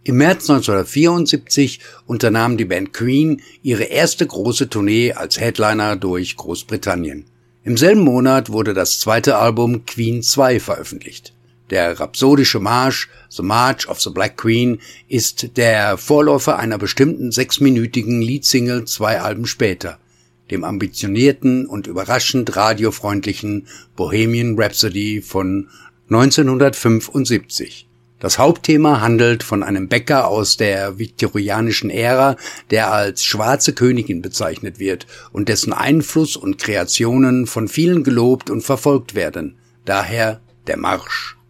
Im März 1974 unternahm die Band Queen ihre erste große Tournee als Headliner durch Großbritannien. Im selben Monat wurde das zweite Album Queen 2 veröffentlicht. Der rhapsodische Marsch, The March of the Black Queen, ist der Vorläufer einer bestimmten 6-minütigen Leadsingle 2 Alben später, dem ambitionierten und überraschend radiofreundlichen Bohemian Rhapsody von 1975. Das Hauptthema handelt von einem Bäcker aus der viktorianischen Ära, der als schwarze Königin bezeichnet wird und dessen Einfluss und Kreationen von vielen gelobt und verfolgt werden. Daher der Marsch.